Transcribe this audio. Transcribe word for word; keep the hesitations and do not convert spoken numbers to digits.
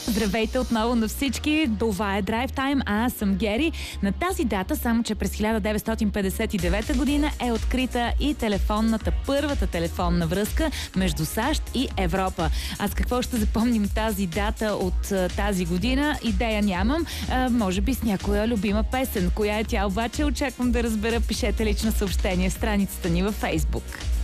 Здравейте отново на всички! Това е Drive Time, а аз съм Гери. На тази дата, само че през хиляда деветстотин петдесет и девета година е открита и телефонната, първата телефонна връзка между САЩ и Европа. Аз какво ще запомним тази дата от а, тази година? Идея нямам. А, може би с някоя любима песен. Коя е тя обаче? Очаквам да разбера. Пишете лично съобщение в страницата ни във Фейсбук.